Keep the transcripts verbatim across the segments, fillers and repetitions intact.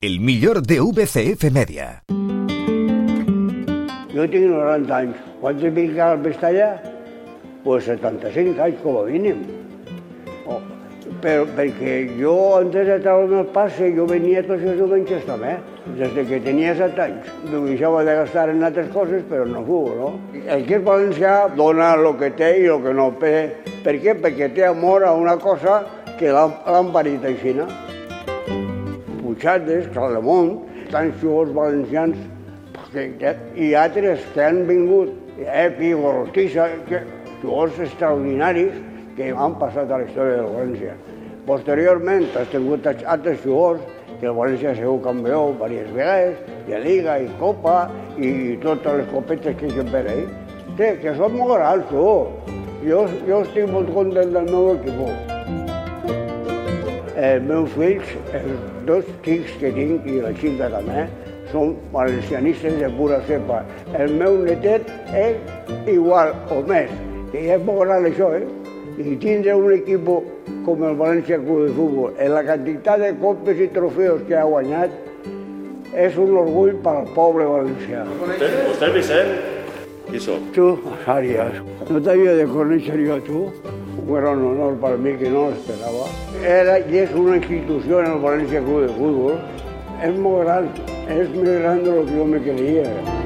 El millor de U C F Media. Jo tinc noranta anys. Quants he vingut al Vestalla? Pues setanta-cinc anys, com a mínim. Oh, però perquè jo, antes de treure el passe, jo venia tots els diumenges també, des que tenia set anys. No deixava de gastar en altres coses, però no fugo, no? El que és valencià dona el que té i el que no té. Per què? Perquè té amor a una cosa que l'han parit així, no? Puigades, Caldemont, tants jugadors valencians i altres que han vingut, Epi, Gorostissa, jugadors extraordinaris que han passat a la història del València. Posteriorment has tingut altres jugadors que el València ha sigut campió diverses vegades, de Liga i Copa i totes les copetes que hi per ahí. Sí, que són molt grans, tu. Jo, jo estic molt content del meu equip. Els meus fills, els dos xics que tinc i la xica també, són valencianistes de pura cepa. El meu netet és igual o més, que ja és molt gran això, eh? I tindre un equip com el València Club de Futbol, en la quantitat de copes i trofeus que ha guanyat, és un orgull per al poble valencià. Vostè, vostè és Vicent? Qui soc? Tu, Àries. No t'havia de conèixer jo, tu? Era un honor per mi que no l'esperava. Era i és una institució en el València Club de Futbol. És molt gran, és més gran del que jo me creia.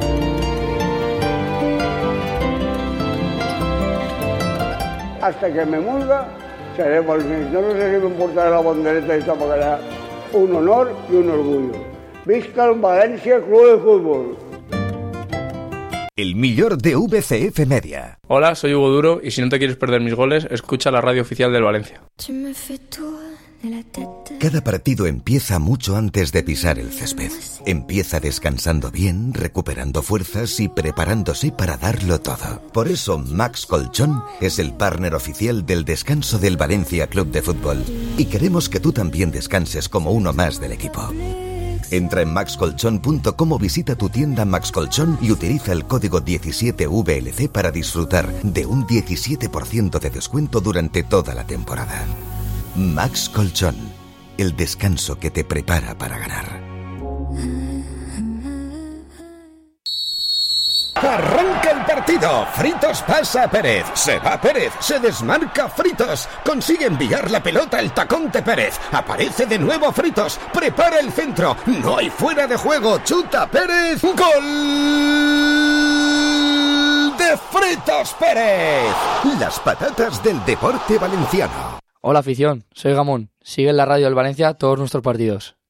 Hasta que me muda, seré valencià. No sé si m'emportaré la bandereta esta para allá. Un honor y un orgullo. Visca el València Club de Futbol. El millor de U C F Media. Hola, soy Hugo Duro y si no te quieres perder mis goles, escucha la radio oficial del Valencia. Cada partido empieza mucho antes de pisar el césped. Empieza descansando bien, recuperando fuerzas y preparándose para darlo todo. Por eso Max Colchón es el partner oficial del descanso del Valencia Club de Fútbol. Y queremos que tú también descanses como uno más del equipo. Entra en max colchón punto com o visita tu tienda Max Colchón y utiliza el código diecisiete V L C para disfrutar de un diecisiete por ciento de descuento durante toda la temporada. Max Colchón, el descanso que te prepara para ganar. Arranca el partido. Fritos pasa a Pérez. Se va Pérez. Se desmarca Fritos. Consigue enviar la pelota al tacón de Pérez. Aparece de nuevo Fritos. Prepara el centro. No hay fuera de juego. Chuta Pérez. ¡Gol de Fritos Pérez! Las patatas del deporte valenciano. Hola afición, soy Gamón. Sigue en la radio del Valencia todos nuestros partidos.